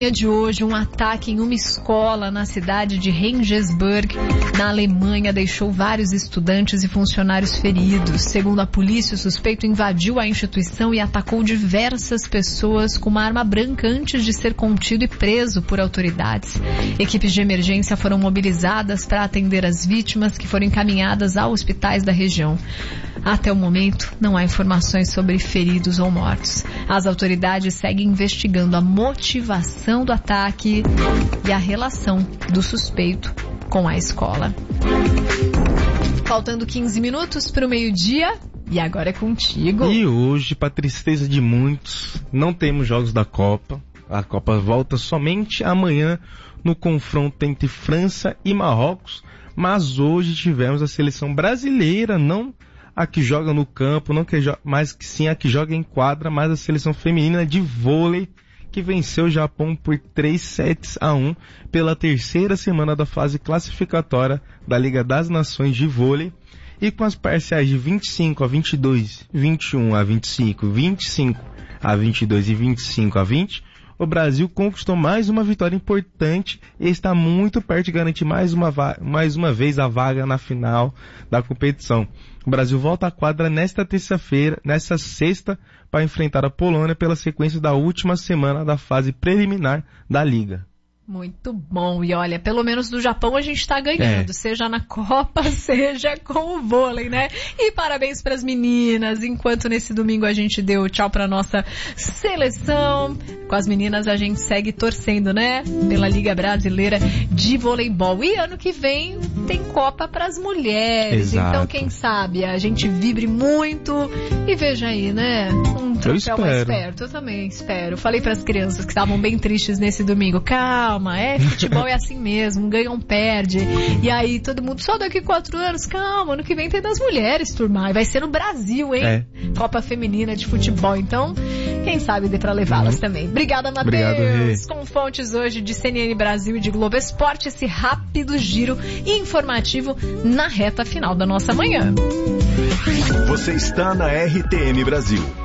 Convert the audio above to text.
De hoje, um ataque em uma escola na cidade de Regensburg, na Alemanha, deixou vários estudantes e funcionários feridos. Segundo a polícia, o suspeito invadiu a instituição e atacou diversas pessoas com uma arma branca antes de ser contido e preso por autoridades. Equipes de emergência foram mobilizadas para atender as vítimas, que foram encaminhadas a hospitais da região. Até o momento, não há informações sobre feridos ou mortos. As autoridades seguem investigando a motivação do ataque e a relação do suspeito com a escola. Faltando 15 minutos para o meio-dia, e agora é contigo. E hoje, para tristeza de muitos, não temos jogos da Copa. A Copa volta somente amanhã no confronto entre França e Marrocos, mas hoje tivemos a seleção brasileira, não a que joga no campo, não que mas que sim a que joga em quadra, mas a seleção feminina de vôlei, que venceu o Japão por 3-1 pela terceira semana da fase classificatória da Liga das Nações de Vôlei, e com as parciais de 25-22, 21-25, 25-22 e 25-20, o Brasil conquistou mais uma vitória importante e está muito perto de garantir mais uma vez a vaga na final da competição. O Brasil volta à quadra nesta sexta, para enfrentar a Polônia pela sequência da última semana da fase preliminar da Liga. Muito bom. E olha, pelo menos do Japão a gente está ganhando, seja na Copa, seja com o vôlei, né? E parabéns para as meninas. Enquanto nesse domingo a gente deu tchau para nossa seleção, com as meninas a gente segue torcendo, né? Pela Liga Brasileira de Voleibol. E ano que vem tem Copa para as mulheres. Exato. Então, quem sabe a gente vibre muito e veja aí, né? Um troféu mais perto. Eu também espero. Falei para as crianças que estavam bem tristes nesse domingo. Calma, futebol é assim mesmo, ganha um perde. E aí todo mundo, só daqui 4 anos, calma, ano que vem tem das mulheres, turma. E vai ser no Brasil, hein? Copa Feminina de Futebol. Então, quem sabe dê pra levá-las também. Obrigada, Matheus. Com fontes hoje de CNN Brasil e de Globo Esporte, esse rápido giro informativo na reta final da nossa manhã. Você está na RTM Brasil.